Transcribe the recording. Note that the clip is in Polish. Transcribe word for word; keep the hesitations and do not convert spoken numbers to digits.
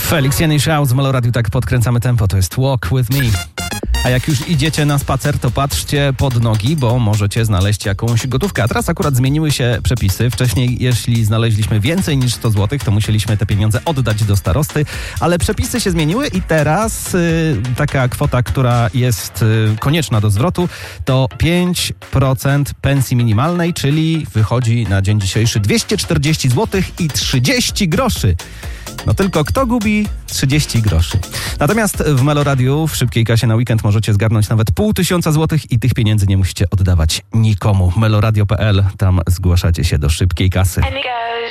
Felix Janiszał z Meloradiu, tak podkręcamy tempo, to jest Walk With Me. A jak już idziecie na spacer, to patrzcie pod nogi, bo możecie znaleźć jakąś gotówkę. A teraz akurat zmieniły się przepisy. Wcześniej, jeśli znaleźliśmy więcej niż sto złotych, to musieliśmy te pieniądze oddać do starosty, ale przepisy się zmieniły i teraz y, taka kwota, która jest y, konieczna do zwrotu, to pięć procent pensji minimalnej, czyli wychodzi na dzień dzisiejszy dwieście czterdzieści złotych i trzydzieści groszy. No tylko kto gubi? trzydzieści groszy. Natomiast w Meloradiu w szybkiej kasie na weekend możecie zgarnąć nawet pół tysiąca złotych i tych pieniędzy nie musicie oddawać nikomu. meloradio kropka pe el, tam zgłaszacie się do szybkiej kasy.